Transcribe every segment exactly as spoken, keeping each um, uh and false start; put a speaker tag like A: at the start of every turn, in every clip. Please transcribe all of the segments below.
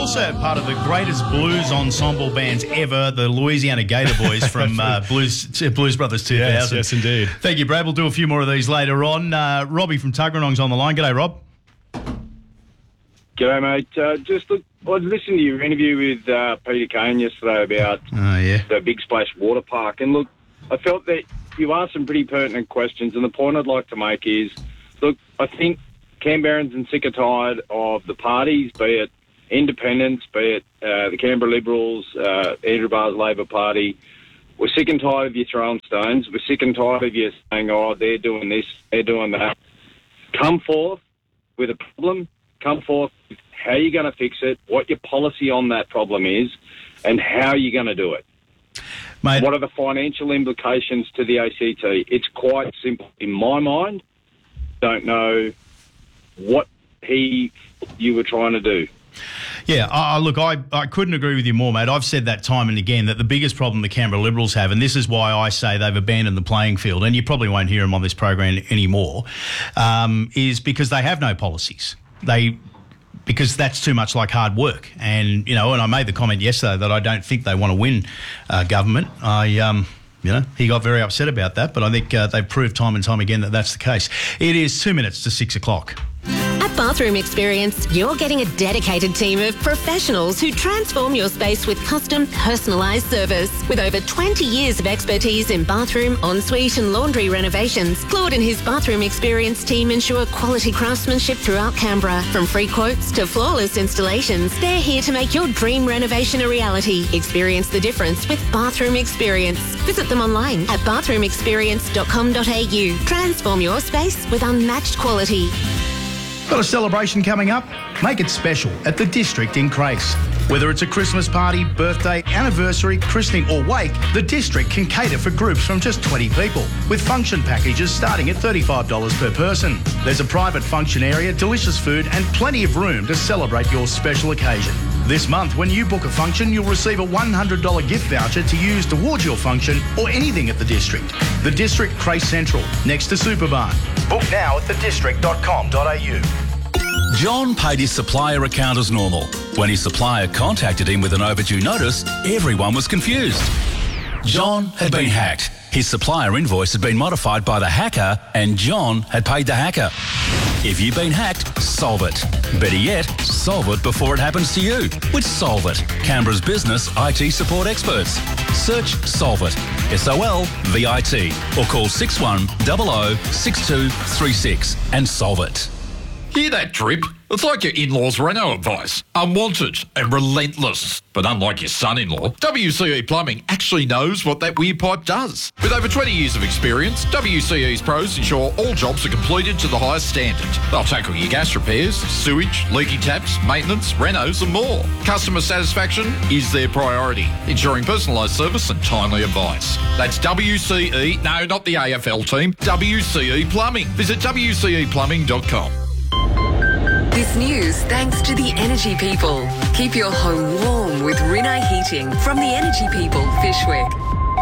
A: also part of the greatest blues ensemble bands ever, the Louisiana Gator Boys from uh, Blues Blues Brothers two thousand.
B: Yes, yes, indeed.
A: Thank you, Brad. We'll do a few more of these later on. Uh, Robbie from Tuggeranong's on the line. G'day, Rob.
C: G'day, mate. Uh, just look, I was listening to your interview with uh, Peter Kane yesterday about
A: Oh, yeah.
C: the Big Splash Water Park, and look, I felt that you asked some pretty pertinent questions, and the point I'd like to make is, look, I think Canberrans are sick and tired of the parties, be it independents, be it uh, the Canberra Liberals, uh, Andrew Barr's Labor Party. We're sick and tired of you throwing stones. We're sick and tired of you saying, oh, they're doing this, they're doing that. Come forth with a problem. Come forth with how you're going to fix it, what your policy on that problem is, and how you're going to do it.
A: Mate,
C: what are the financial implications to the A C T? It's quite simple. In my mind, don't know what he you were trying to do.
A: Yeah, uh, look, I, I couldn't agree with you more, mate. I've said that time and again that the biggest problem the Canberra Liberals have, and this is why I say they've abandoned the playing field, and you probably won't hear them on this program anymore, um, is because they have no policies. They... Because that's too much like hard work. And, you know, and I made the comment yesterday that I don't think they want to win uh, government. I, um, you know, he got very upset about that, but I think uh, they've proved time and time again that that's the case. It is two minutes to six o'clock.
D: At Bathroom Experience, you're getting a dedicated team of professionals who transform your space with custom, personalised service. With over twenty years of expertise in bathroom, ensuite and laundry renovations, Claude and his Bathroom Experience team ensure quality craftsmanship throughout Canberra. From free quotes to flawless installations, they're here to make your dream renovation a reality. Experience the difference with Bathroom Experience. Visit them online at bathroom experience dot com dot a u. Transform your space with unmatched quality.
A: Got a celebration coming up? Make it special at the District in Crace. Whether it's a Christmas party, birthday, anniversary, christening or wake, the District can cater for groups from just twenty people, with function packages starting at thirty-five dollars per person. There's a private function area, delicious food and plenty of room to celebrate your special occasion. This month, when you book a function, you'll receive a one hundred dollars gift voucher to use towards your function or anything at the District. The District Crace Central, next to Superbarn. Book now at the district dot com dot a u.
E: John paid his supplier account as normal. When his supplier contacted him with an overdue notice, everyone was confused. John had been hacked. His supplier invoice had been modified by the hacker, and John had paid the hacker. If you've been hacked, solve it. Better yet, solve it before it happens to you with Solve It, Canberra's business I T support experts. Search Solve It, S O L V I T, or call six one zero zero six two three six and solve it.
F: Hear that drip? It's like your in-laws' reno advice. Unwanted and relentless. But unlike your son-in-law, W C E Plumbing actually knows what that weird pipe does. With over twenty years of experience, W C E's pros ensure all jobs are completed to the highest standard. They'll tackle your gas repairs, sewage, leaky taps, maintenance, renos and more. Customer satisfaction is their priority, ensuring personalised service and timely advice. That's W C E, no, not the A F L team, W C E Plumbing. Visit w c e plumbing dot com.
G: This news thanks to the Energy People. Keep your home warm with Rinnai Heating from the Energy People, Fishwick.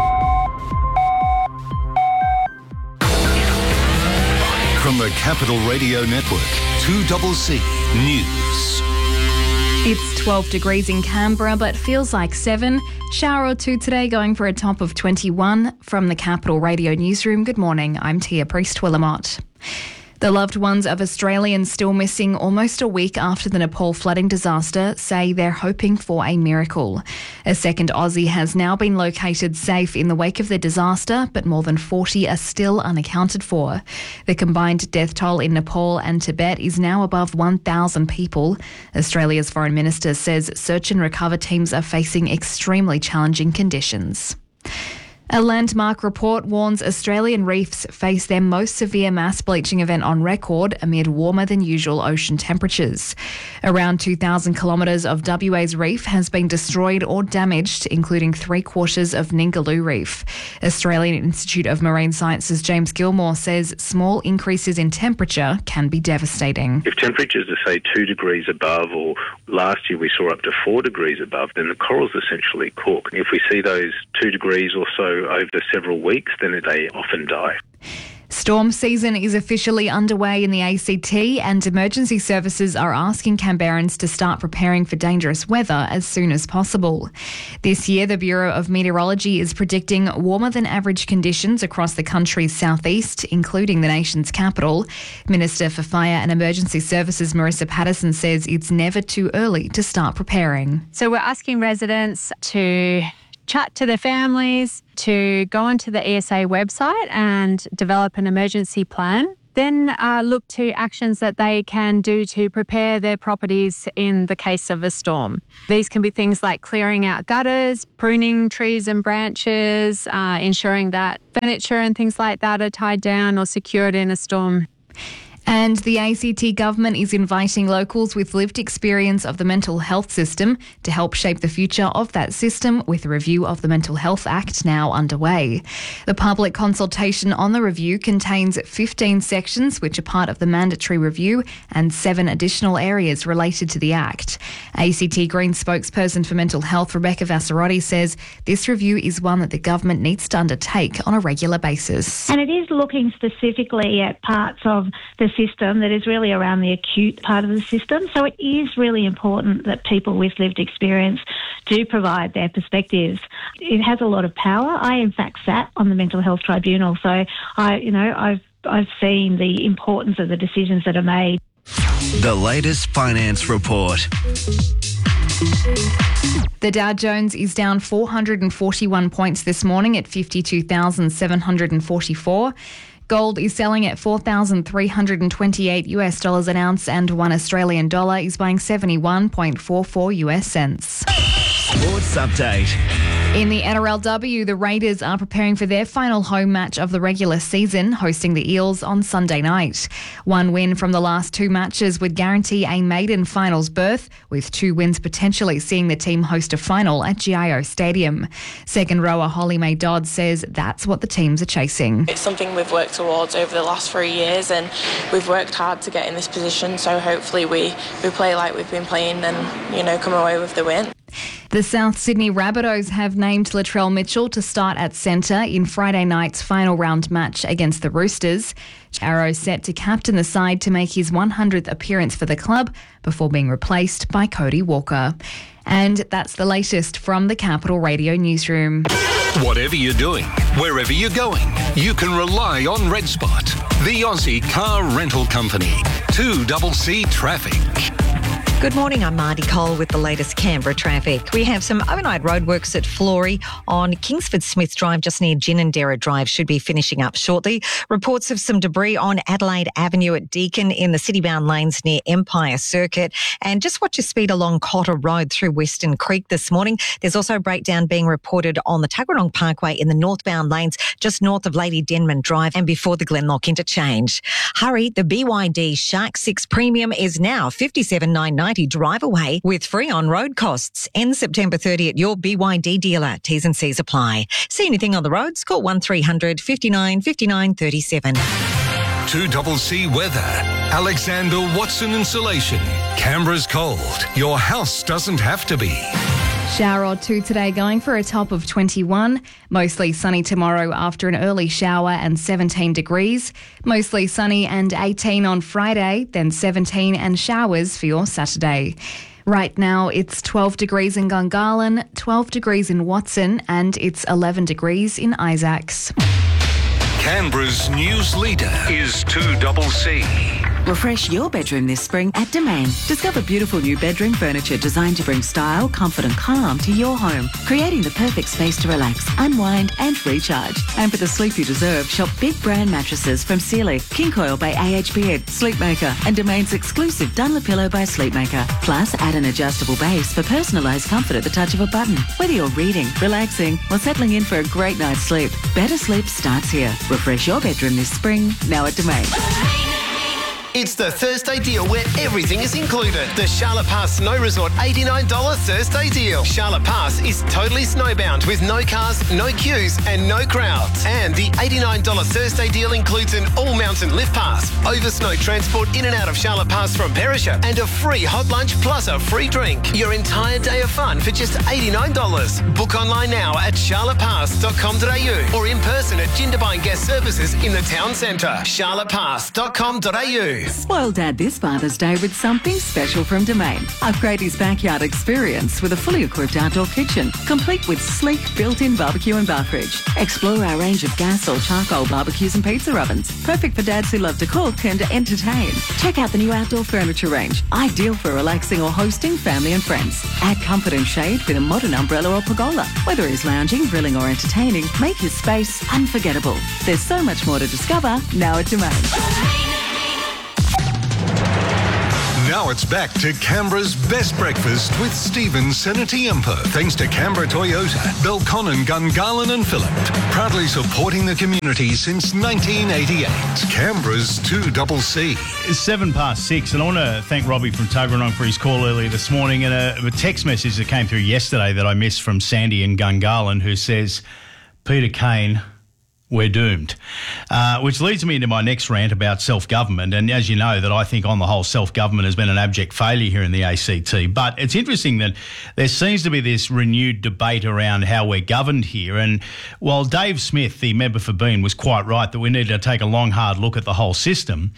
H: From the Capital Radio Network, two C C News.
I: It's twelve degrees in Canberra, but feels like seven. Shower or two today, going for a top of twenty-one. From the Capital Radio Newsroom, good morning. I'm Tia Priest-Willamot. The loved ones of Australians still missing almost a week after the Nepal flooding disaster say they're hoping for a miracle. A second Aussie has now been located safe in the wake of the disaster, but more than forty are still unaccounted for. The combined death toll in Nepal and Tibet is now above one thousand people. Australia's Foreign Minister says search and recover teams are facing extremely challenging conditions. A landmark report warns Australian reefs face their most severe mass bleaching event on record amid warmer than usual ocean temperatures. Around two thousand kilometres of W A's reef has been destroyed or damaged, including three quarters of Ningaloo Reef. Australian Institute of Marine Sciences James Gilmore says small increases in temperature can be devastating.
J: If temperatures are, say, two degrees above, or last year we saw up to four degrees above, then the corals essentially cook. If we see those two degrees or so over several weeks, then they often die.
I: Storm season is officially underway in the A C T, and emergency services are asking Canberrans to start preparing for dangerous weather as soon as possible. This year, the Bureau of Meteorology is predicting warmer than average conditions across the country's southeast, including the nation's capital. Minister for Fire and Emergency Services Marissa Patterson says it's never too early to start preparing.
B: So we're asking residents to chat to their families, to go onto the E S A website and develop an emergency plan. Then uh, look to actions that they can do to prepare their properties in the case of a storm. These can be things like clearing out gutters, pruning trees and branches, uh, ensuring that furniture and things like that are tied down or secured in a storm.
I: And the A C T government is inviting locals with lived experience of the mental health system to help shape the future of that system, with a review of the Mental Health Act now underway. The public consultation on the review contains fifteen sections which are part of the mandatory review and seven additional areas related to the Act. A C T Greens spokesperson for mental health, Rebecca Vassarotti, says this review is one that the government needs to undertake on a regular basis.
K: And it is looking specifically at parts of the system that is really around the acute part of the system. So it is really important that people with lived experience do provide their perspectives. It has a lot of power. I, in fact, sat on the Mental Health Tribunal, so I, you know, I've I've seen the importance of the decisions that are made.
L: The latest finance report.
I: The Dow Jones is down four hundred forty-one points this morning at fifty-two thousand seven hundred forty-four. Gold is selling at four thousand three hundred twenty-eight US dollars an ounce, and one Australian dollar is buying seventy-one point four four US cents.
L: Sports update.
I: In the N R L W, the Raiders are preparing for their final home match of the regular season, hosting the Eels on Sunday night. One win from the last two matches would guarantee a maiden finals berth, with two wins potentially seeing the team host a final at G I O Stadium. Second rower Holly May Dodd says that's what the teams are chasing.
M: It's something we've worked towards over the last three years and we've worked hard to get in this position, so hopefully we, we play like we've been playing and, you know, come away with the win.
I: The South Sydney Rabbitohs have named Latrell Mitchell to start at centre in Friday night's final round match against the Roosters. Arrow set to captain the side to make his one hundredth appearance for the club before being replaced by Cody Walker. And that's the latest from the Capital Radio newsroom.
H: Whatever you're doing, wherever you're going, you can rely on Red Spot, the Aussie car rental company. two C C Traffic.
N: Good morning, I'm Marty Cole with the latest Canberra traffic. We have some overnight roadworks at Flory on Kingsford Smith Drive just near Ginninderra Drive, should be finishing up shortly. Reports of some debris on Adelaide Avenue at Deakin in the citybound lanes near Empire Circuit. And just watch your speed along Cotter Road through Western Creek this morning. There's also a breakdown being reported on the Tuggeranong Parkway in the northbound lanes just north of Lady Denman Drive and before the Glenlock interchange. Hurry, the B Y D Shark six Premium is now fifty-seven thousand nine hundred ninety dollars drive away with free on-road costs. Ends September thirtieth at your B Y D dealer. T's and C's apply. See anything on the roads? Call one three hundred fifty-nine fifty-nine thirty-seven.
H: two C C weather. Alexander Watson Insulation. Canberra's cold. Your house doesn't have to be.
I: Shower or two today, going for a top of twenty-one. Mostly sunny tomorrow after an early shower and seventeen degrees. Mostly sunny and eighteen on Friday, then seventeen and showers for your Saturday. Right now it's twelve degrees in Gungahlin, twelve degrees in Watson, and it's eleven degrees in Isaacs.
H: Canberra's news leader is two C C.
O: Refresh your bedroom this spring at Domain. Discover beautiful new bedroom furniture designed to bring style, comfort and calm to your home, creating the perfect space to relax, unwind and recharge. And for the sleep you deserve, shop big brand mattresses from Sealy, King Coil by A H Beard, Sleepmaker and Domain's exclusive Dunlopillow by Sleepmaker. Plus, add an adjustable base for personalised comfort at the touch of a button. Whether you're reading, relaxing or settling in for a great night's sleep, better sleep starts here. Refresh your bedroom this spring, now at Domain.
P: It's the Thursday deal where everything is included. The Charlotte Pass Snow Resort eighty-nine dollars Thursday deal. Charlotte Pass is totally snowbound with no cars, no queues and no crowds. And the eighty-nine dollars Thursday deal includes an all-mountain lift pass, over snow transport in and out of Charlotte Pass from Perisher, and a free hot lunch plus a free drink. Your entire day of fun for just eighty-nine dollars. Book online now at charlotte pass dot com dot a u or in person at Jindabyne Guest Services in the town centre. charlotte pass dot com dot a u.
O: Spoil Dad this Father's Day with something special from Domain. Upgrade his backyard experience with a fully equipped outdoor kitchen, complete with sleek built-in barbecue and bar fridge. Explore our range of gas or charcoal barbecues and pizza ovens, perfect for dads who love to cook and entertain. Check out the new outdoor furniture range, ideal for relaxing or hosting family and friends. Add comfort and shade with a modern umbrella or pergola. Whether it's lounging, grilling or entertaining, make his space unforgettable. There's so much more to discover now at Domain.
H: Now it's back to Canberra's best breakfast with Stephen Senatiempo. Thanks to Canberra Toyota, Belconnen, Gungahlin and Phillip. Proudly supporting the community since nineteen eighty-eight. Canberra's two double C.
A: It's seven past six, and I want to thank Robbie from Tuggeranong for his call earlier this morning, and a, a text message that came through yesterday that I missed from Sandy in Gungahlin, who says, Peter Kane, we're doomed. Uh, which leads me into my next rant about self-government. And as you know, that I think on the whole self-government has been an abject failure here in the A C T. But it's interesting that there seems to be this renewed debate around how we're governed here. And while Dave Smith, the member for Bean, was quite right that we need to take a long, hard look at the whole system,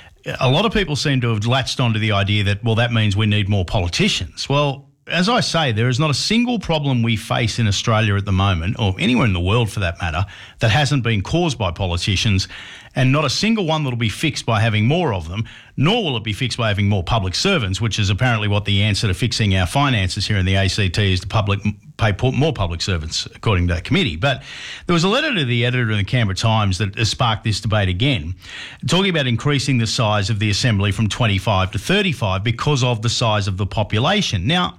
A: a lot of people seem to have latched onto the idea that, well, that means we need more politicians. Well, as I say, there is not a single problem we face in Australia at the moment, or anywhere in the world for that matter, that hasn't been caused by politicians, and not a single one that will be fixed by having more of them, nor will it be fixed by having more public servants, which is apparently what the answer to fixing our finances here in the A C T is to public pay more public servants, according to that committee. But there was a letter to the editor of the Canberra Times that has sparked this debate again, talking about increasing the size of the Assembly from twenty-five to thirty-five because of the size of the population. Now,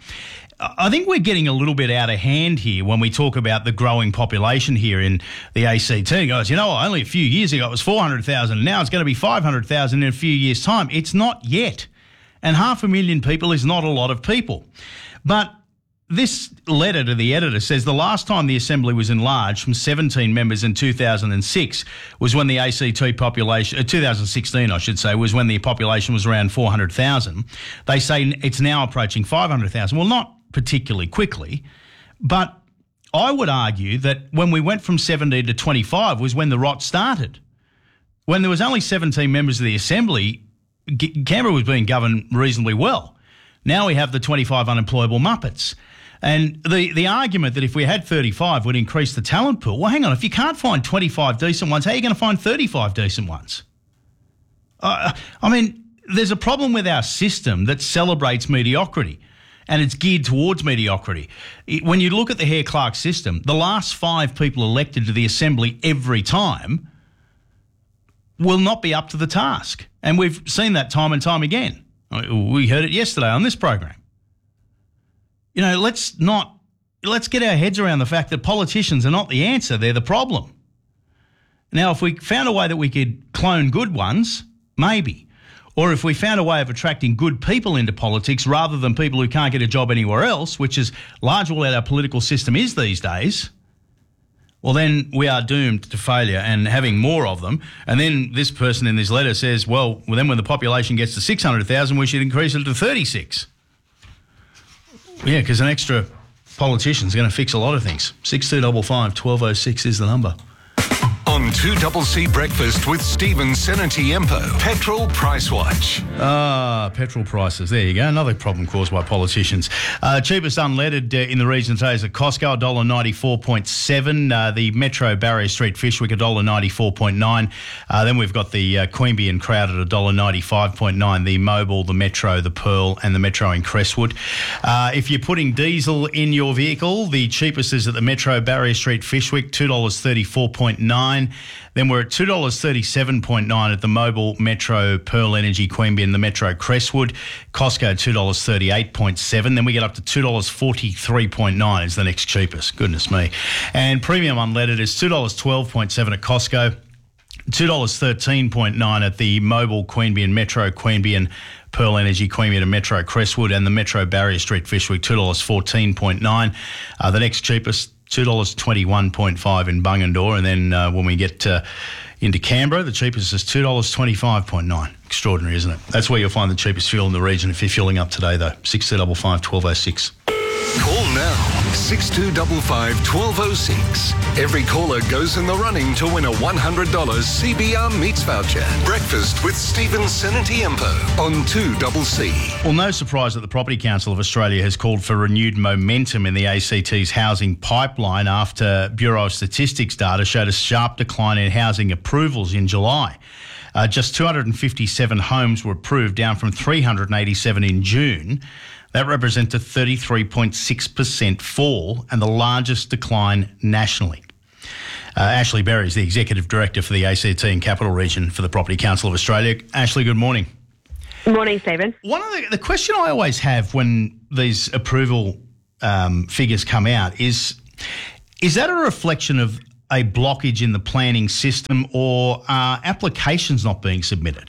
A: I think we're getting a little bit out of hand here when we talk about the growing population here in the A C T. Guys, you know, only a few years ago it was four hundred thousand, and now it's going to be five hundred thousand in a few years' time. It's not yet. And half a million people is not a lot of people. But this letter to the editor says the last time the Assembly was enlarged from seventeen members in two thousand six was when the A C T population, uh, two thousand sixteen I should say, was when the population was around four hundred thousand. They say it's now approaching five hundred thousand. Well, not particularly quickly, but I would argue that when we went from seventeen to twenty-five was when the rot started. When there was only seventeen members of the Assembly, G- Canberra was being governed reasonably well. Now we have the twenty-five unemployable muppets. And the, the argument that if we had thirty-five would increase the talent pool, well, hang on, if you can't find twenty-five decent ones, how are you going to find thirty-five decent ones? Uh, I mean, there's a problem with our system that celebrates mediocrity, and it's geared towards mediocrity. When you look at the Hare-Clark system, the last five people elected to the Assembly every time will not be up to the task. And we've seen that time and time again. We heard it yesterday on this program. You know, let's not, let's get our heads around the fact that politicians are not the answer, they're the problem. Now, if we found a way that we could clone good ones, maybe. Or if we found a way of attracting good people into politics rather than people who can't get a job anywhere else, which is largely what our political system is these days, well, then we are doomed to failure and having more of them. And then this person in this letter says, well, well then when the population gets to six hundred thousand, we should increase it to thirty-six. Yeah, because an extra politician is going to fix a lot of things. six two five five, one two oh six is the number.
H: On two double C Breakfast with Stephen Senatiempo. Petrol Price Watch.
A: Ah, petrol prices. There you go. Another problem caused by politicians. Uh, cheapest unleaded uh, in the region today is at Costco, one dollar ninety-four point seven. Uh, the Metro Barrier Street Fishwick, one dollar ninety-four point nine. Uh, then we've got the uh, Queanbeyan and Crowd at one dollar ninety-five point nine. The Mobil, the Metro, the Pearl and the Metro in Crestwood. Uh, if you're putting diesel in your vehicle, the cheapest is at the Metro Barrier Street Fishwick, two dollars thirty-four point nine. Then we're at two dollars thirty-seven point nine at the Mobil, Metro, Pearl Energy, Queanbeyan, the Metro Crestwood. Costco, two dollars thirty-eight point seven. Then we get up to two dollars forty-three point nine is the next cheapest. Goodness me. And premium unleaded is two dollars twelve point seven at Costco. two dollars thirteen point nine at the Mobile, Queanbeyan Metro, Queanbeyan, Pearl Energy, Queanbeyan and Metro Crestwood, and the Metro Barrier Street Fishwick, two dollars fourteen point nine. Uh, the next cheapest, two dollars twenty-one point five in Bungendore. And then uh, when we get uh, into Canberra, the cheapest is two dollars twenty-five point nine. Extraordinary, isn't it? That's where you'll find the cheapest fuel in the region if you're fueling up today, though. six two five five, one two oh six.
H: Call now, six two five five, one two oh six. Every caller goes in the running to win a one hundred dollars C B R Meats voucher. Breakfast with Stephen Senatiempo on two C C.
A: Well, no surprise that the Property Council of Australia has called for renewed momentum in the A C T's housing pipeline after Bureau of Statistics data showed a sharp decline in housing approvals in July. Uh, just two hundred fifty-seven homes were approved, down from three hundred eighty-seven in June. That represents a thirty-three point six percent fall and the largest decline nationally. Uh, Ashley Berry is the Executive Director for the A C T and Capital Region for the Property Council of Australia. Ashley, good morning.
Q: Good morning, Stephen.
A: One of the, the question I always have when these approval um, figures come out is, is that a reflection of a blockage in the planning system, or are applications not being submitted?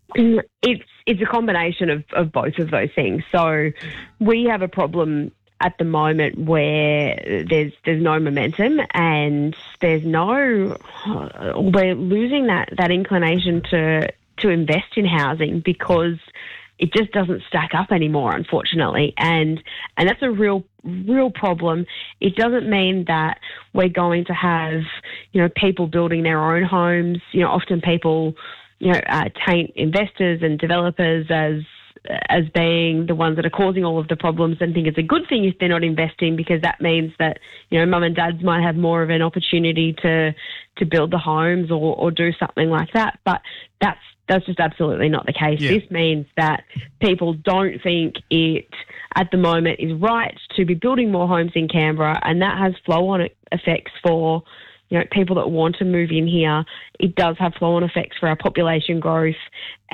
Q: It's it's a combination of, of both of those things. So we have a problem at the moment where there's there's no momentum and there's no we're losing that, that inclination to to invest in housing because it just doesn't stack up anymore, unfortunately. And and that's a real, real problem. It doesn't mean that we're going to have, you know, people building their own homes. You know, often people, you know, uh, taint investors and developers as as being the ones that are causing all of the problems and think it's a good thing if they're not investing, because that means that, you know, mum and dads might have more of an opportunity to to build the homes or, or do something like that. But that's That's just absolutely not the case. Yeah. This means that people don't think it, at the moment, is right to be building more homes in Canberra, and that has flow-on effects for, you know, people that want to move in here. It does have flow-on effects for our population growth,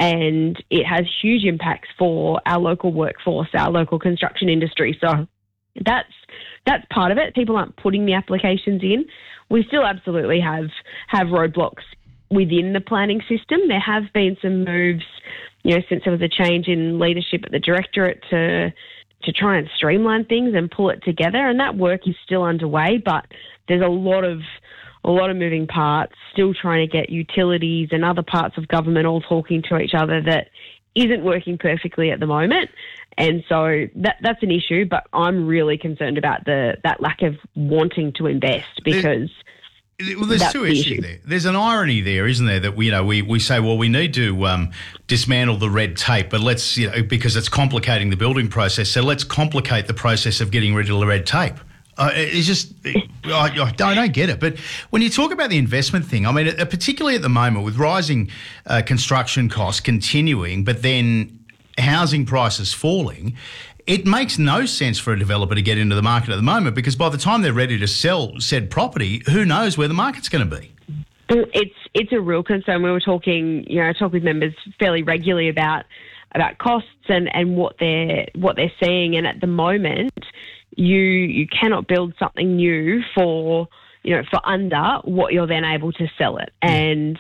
Q: and it has huge impacts for our local workforce, our local construction industry. So that's that's part of it. People aren't putting the applications in. We still absolutely have have roadblocks within the planning system. There have been some moves, you know, since there was a change in leadership at the Directorate to to try and streamline things and pull it together, and that work is still underway, but there's a lot of a lot of moving parts, still trying to get utilities and other parts of government all talking to each other that isn't working perfectly at the moment. And so that that's an issue, but I'm really concerned about the that lack of wanting to invest, because
A: Well, there's
Q: That's
A: two
Q: the
A: issues
Q: issue.
A: there. There's an irony there, isn't there, that we, you know, we, we say, well, we need to um, dismantle the red tape, but let's, you know, because it's complicating the building process, so let's complicate the process of getting rid of the red tape. Uh, it's just, I, I don't get it. But when you talk about the investment thing, I mean, uh, particularly at the moment with rising uh, construction costs continuing, but then housing prices falling, it makes no sense for a developer to get into the market at the moment, because by the time they're ready to sell said property, who knows where the market's going to be?
Q: It's it's a real concern. We were talking, you know, I talk with members fairly regularly about about costs and, and what they're what they're seeing, and at the moment, you you cannot build something new for, you know, for under what you're then able to sell it. And,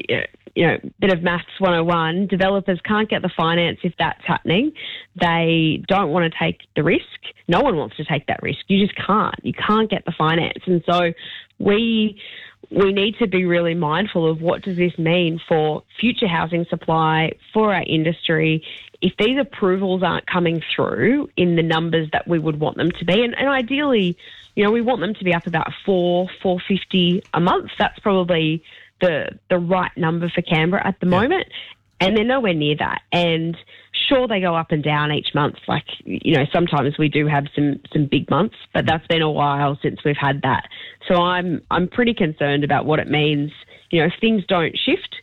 Q: you know, bit of maths one oh one, developers can't get the finance if that's happening. They don't want to take the risk. No one wants to take that risk. You just can't. You can't get the finance. And so we we need to be really mindful of what does this mean for future housing supply, for our industry, if these approvals aren't coming through in the numbers that we would want them to be. And, and ideally, you know, we want them to be up about four, four fifty a month. That's probably the the right number for Canberra at the yeah. moment, and they're nowhere near that. And sure, they go up and down each month. Like, you know, sometimes we do have some some big months, but that's been a while since we've had that. So I'm I'm pretty concerned about what it means. You know, if things don't shift,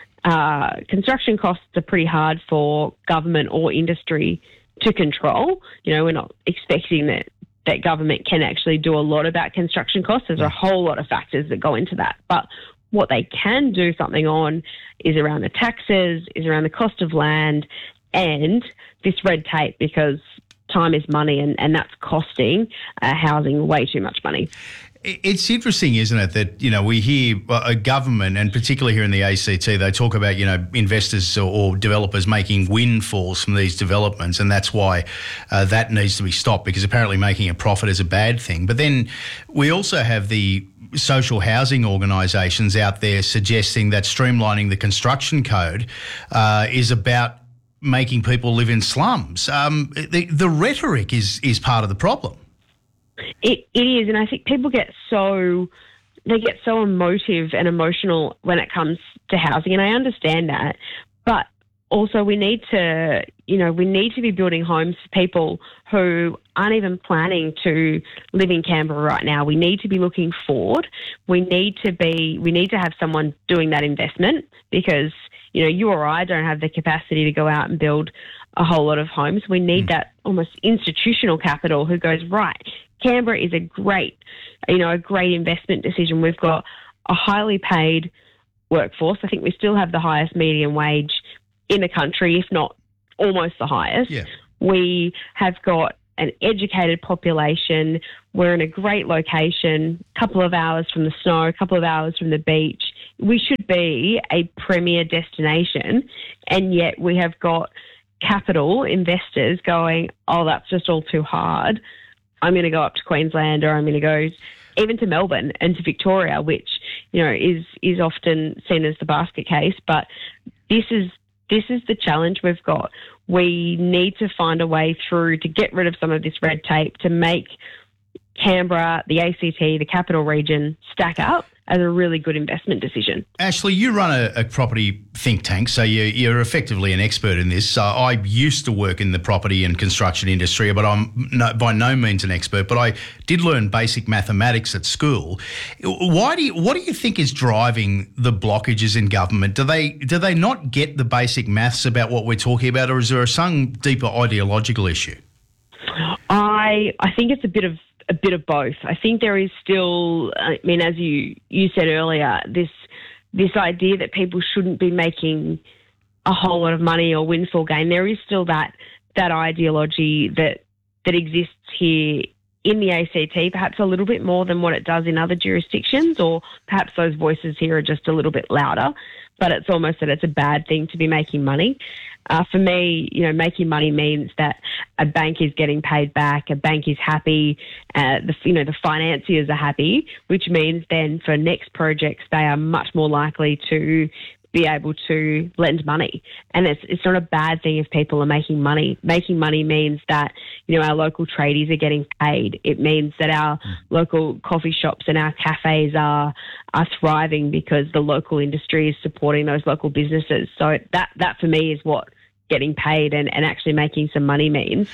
Q: uh, construction costs are pretty hard for government or industry to control. You know, we're not expecting that that government can actually do a lot about construction costs. There's a whole lot of factors that go into that, but what they can do something on is around the taxes, is around the cost of land, and this red tape, because time is money, and, and that's costing uh, housing way too much money.
A: It's interesting, isn't it, that, you know, we hear a government, and particularly here in the A C T, they talk about, you know, investors or, or developers making windfalls from these developments, and that's why uh, that needs to be stopped, because apparently making a profit is a bad thing. But then we also have the social housing organisations out there suggesting that streamlining the construction code uh, is about making people live in slums. Um, the, the rhetoric is is part of the problem.
Q: It, it is, and I think people get so they get so emotive and emotional when it comes to housing, and I understand that. But also, we need to, you know, we need to be building homes for people who aren't even planning to live in Canberra right now. We need to be looking forward. We need to be, we need to have someone doing that investment, because, you know, you or I don't have the capacity to go out and build a whole lot of homes. We need mm. that almost institutional capital who goes, right, Canberra is a great, you know, a great investment decision. We've got a highly paid workforce. I think we still have the highest median wage in the country, if not almost the highest.
A: Yeah.
Q: We have got an educated population. We're in a great location, a couple of hours from the snow, a couple of hours from the beach. We should be a premier destination, and yet we have got capital investors going, oh, that's just all too hard. I'm going to go up to Queensland, or I'm going to go even to Melbourne and to Victoria, which, you know, is is often seen as the basket case. But this is this is the challenge we've got. We need to find a way through to get rid of some of this red tape to make Canberra, the A C T, the capital region stack up as a really good investment decision.
A: Ashley, you run a, a property think tank, so you, you're effectively an expert in this. Uh, I used to work in the property and construction industry, but I'm no, by no means an expert, but I did learn basic mathematics at school. Why do you, what do you think is driving the blockages in government? Do they do they not get the basic maths about what we're talking about, or is there some deeper ideological issue?
Q: I I think it's a bit of a bit of both. I think there is still, I mean, as you, you said earlier, this this idea that people shouldn't be making a whole lot of money or windfall gain. There is still that that ideology that that exists here in the A C T, perhaps a little bit more than what it does in other jurisdictions, or perhaps those voices here are just a little bit louder. But it's almost that it's a bad thing to be making money. Uh, for me, you know, making money means that a bank is getting paid back, a bank is happy, uh, the, you know, the financiers are happy, which means then for next projects, they are much more likely to be able to lend money. And it's it's not a bad thing if people are making money. Making money means that, you know, our local tradies are getting paid. It means that our local coffee shops and our cafes are are thriving because the local industry is supporting those local businesses. So that, that for me is what getting paid and, and actually making some money means.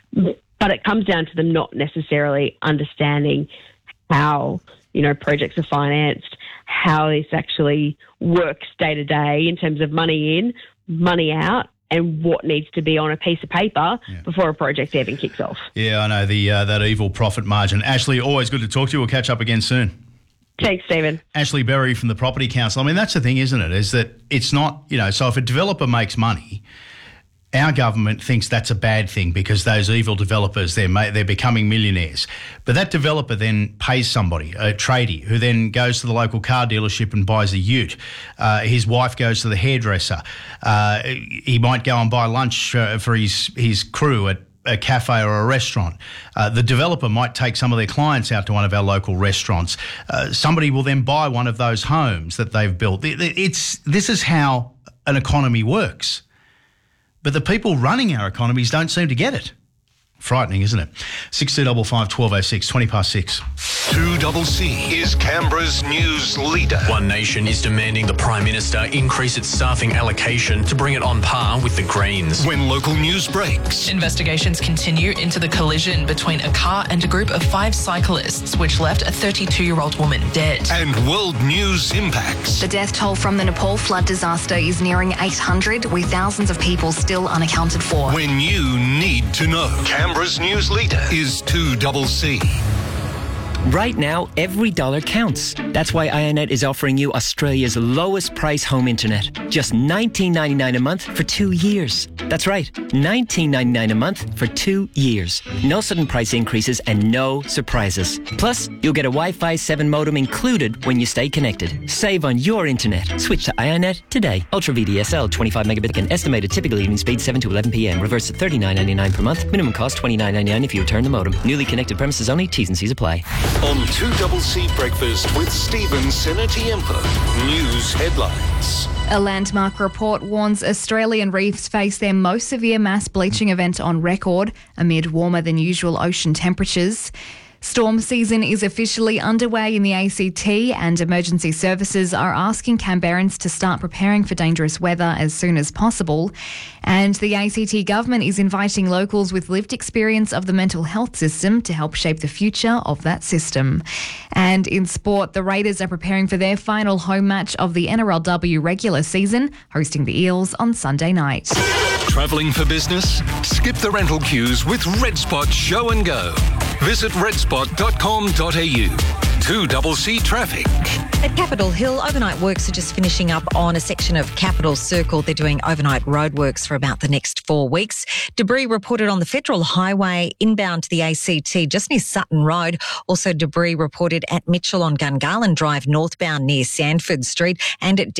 Q: But it comes down to them not necessarily understanding how, you know, projects are financed, how this actually works day to day in terms of money in, money out, and what needs to be on a piece of paper yeah. before a project even kicks off.
A: Yeah, I know, the uh, that evil profit margin. Ashley, always good to talk to you. We'll catch up again soon.
Q: Thanks, Stephen.
A: Ashley Berry from the Property Council. I mean, that's the thing, isn't it, is that it's not, you know, so if a developer makes money, our government thinks that's a bad thing because those evil developers, they're, ma- they're becoming millionaires. But that developer then pays somebody, a tradie, who then goes to the local car dealership and buys a ute. Uh, his wife goes to the hairdresser. Uh, he might go and buy lunch uh, for his, his crew at a cafe or a restaurant. Uh, the developer might take some of their clients out to one of our local restaurants. Uh, somebody will then buy one of those homes that they've built. It, it's This is how an economy works. But the people running our economies don't seem to get it. Frightening, isn't it? six two five five, one two oh six, twenty past six.
H: two C C is Canberra's news leader.
R: One Nation is demanding the Prime Minister increase its staffing allocation to bring it on par with the Greens.
H: When local news breaks.
S: Investigations continue into the collision between a car and a group of five cyclists, which left a thirty-two-year-old woman dead.
H: And world news impacts.
I: The death toll from the Nepal flood disaster is nearing eight hundred, with thousands of people still unaccounted for.
H: When you need to know. Canberra's news leader is two C C.
T: Right now, every dollar counts. That's why Ionet is offering you Australia's lowest price home internet. Just nineteen ninety-nine a month for two years. That's right, nineteen ninety-nine a month for two years. No sudden price increases and no surprises. Plus, you'll get a Wi-Fi seven modem included when you stay connected. Save on your internet. Switch to Ionet today. Ultra V D S L, twenty-five megabit and estimated typical evening speed seven to eleven p.m. Reverse at thirty-nine ninety-nine per month. Minimum cost twenty-nine ninety-nine if you return the modem. Newly connected premises only. T's and C's apply.
H: On two C Breakfast with Stephen Senatiempo. News headlines.
I: A landmark report warns Australian reefs face their most severe mass bleaching event on record amid warmer than usual ocean temperatures. Storm season is officially underway in the A C T and emergency services are asking Canberrans to start preparing for dangerous weather as soon as possible. And the A C T government is inviting locals with lived experience of the mental health system to help shape the future of that system. And in sport, the Raiders are preparing for their final home match of the N R L W regular season, hosting the Eels on Sunday night.
H: Travelling for business? Skip the rental queues with Red Spot Show and Go. Visit red spot dot com dot a u. two C traffic.
N: At Capitol Hill, overnight works are just finishing up on a section of Capitol Circle. They're doing overnight roadworks for about the next four weeks. Debris reported on the Federal Highway inbound to the A C T just near Sutton Road. Also debris reported at Mitchell on Gungahlin Drive northbound near Sanford Street and at